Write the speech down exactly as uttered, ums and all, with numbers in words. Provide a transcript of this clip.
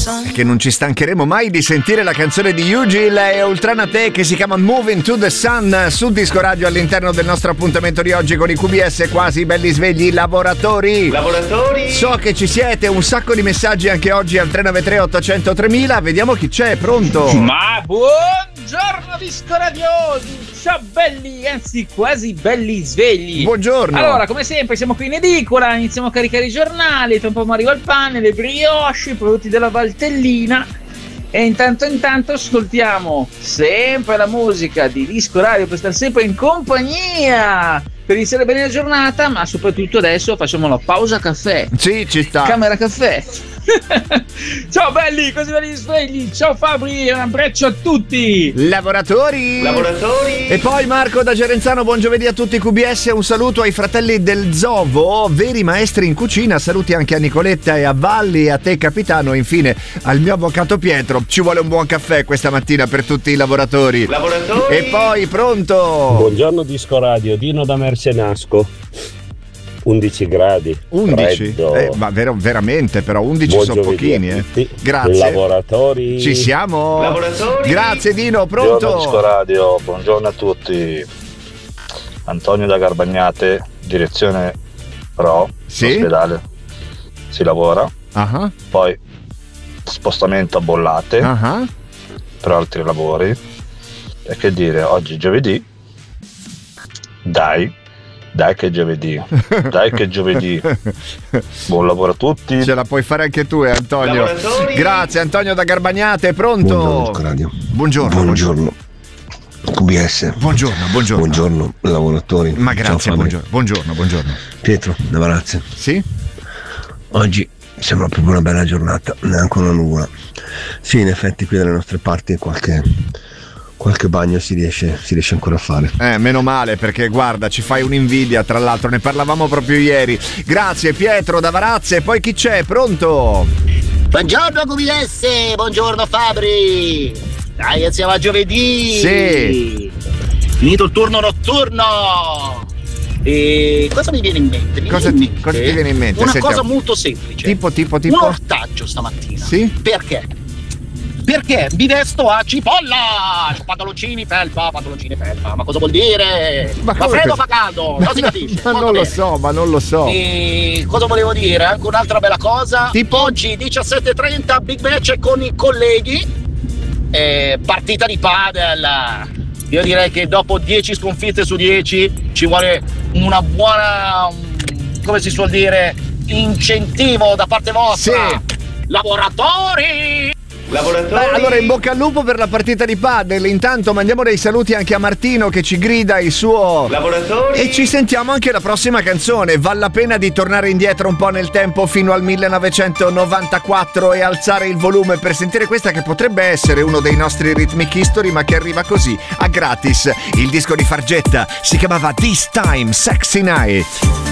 e che non ci stancheremo mai di sentire la canzone di Ugil e Ultrana Te che si chiama Moving to the Sun su Disco Radio all'interno del nostro appuntamento di oggi con i Q B S quasi belli svegli lavoratori. Lavoratori. So che ci siete, un sacco di messaggi anche oggi al tre nove tre ottocento tremila. Vediamo chi c'è, pronto? Ma buongiorno Disco Radiosi, ciao belli, anzi quasi belli svegli. Buongiorno. Allora, come sempre siamo qui in edicola, iniziamo a caricare i giornali, tra un po' mi arriva il pane, le brioche, i prodotti della Valtellina e intanto intanto ascoltiamo sempre la musica di Disco Radio per stare sempre in compagnia, per iniziare bene la giornata, ma soprattutto adesso facciamo la pausa caffè. Sì, ci sta. Camera caffè. Ciao belli, così belli svegli. Ciao Fabri, un abbraccio a tutti. Lavoratori. Lavoratori. E poi Marco da Gerenzano, buon giovedì a tutti Q B S, un saluto ai fratelli del Zovo, veri maestri in cucina, saluti anche a Nicoletta e a Valli, a te capitano e infine al mio avvocato Pietro. Ci vuole un buon caffè questa mattina per tutti i lavoratori. Lavoratori. E poi pronto. Buongiorno Disco Radio, Dino da Mercenasco. undici gradi. undici? Eh, ma ver- veramente però undici Buon sono pochini, eh. Grazie. Lavoratori. Ci siamo. Lavoratori. Grazie Dino, pronto? Buongiorno Disco Radio, buongiorno a tutti. Antonio da Garbagnate, direzione Pro, sì? Ospedale. Si lavora. Uh-huh. Poi spostamento a Bollate uh-huh. per altri lavori. E che dire, oggi giovedì. Dai. Dai che giovedì, dai che giovedì. Buon lavoro a tutti. Ce la puoi fare anche tu, eh, Antonio. Lavoratori. Grazie Antonio da Garbagnate, pronto? Buongiorno Disco Radio. Buongiorno. Buongiorno Q B S. Buongiorno, buongiorno. Buongiorno lavoratori. Ma grazie, Ciao, buongiorno. Buongiorno, buongiorno. Pietro da Varazze. Sì? Oggi sembra proprio una bella giornata, neanche una nuvola. Sì, in effetti qui dalle nostre parti qualche qualche bagno si riesce, si riesce ancora a fare. Eh, meno male, perché guarda, ci fai un'invidia, tra l'altro, ne parlavamo proprio ieri. Grazie Pietro da Varazze, e poi chi c'è? Pronto? Buongiorno Q B S, buongiorno Fabri. Dai, siamo a giovedì. Sì. Finito il turno notturno. E cosa mi viene in mente? Mi Cosa, viene in mente cosa ti viene in mente? Una Sentiamo. cosa molto semplice. Tipo, tipo, tipo? Un ortaggio stamattina. Sì? Perché? Perché mi vesto a cipolla, pantaloncini, felpa, pantaloncini, felpa. Ma cosa vuol dire? Ma fa come freddo, che- fa caldo, non si capisce. Ma Molto non lo bene. so, ma non lo so. E cosa volevo dire? Anche un'altra bella cosa. Tipo? Oggi diciassette e trenta Big Match con i colleghi. Eh, partita di padel. Io direi che dopo dieci sconfitte su dieci ci vuole una buona, come si suol dire, incentivo da parte vostra. Sì. Lavoratori! Lavoratori. Beh, allora in bocca al lupo per la partita di padel. Intanto mandiamo dei saluti anche a Martino che ci grida il suo Lavoratori. e ci sentiamo anche la prossima canzone. Vale la pena di tornare indietro un po' nel tempo fino al millenovecentonovantaquattro e alzare il volume per sentire questa che potrebbe essere uno dei nostri Rhythmic History, ma che arriva così a gratis. Il disco di Fargetta si chiamava This Time Sexy Night.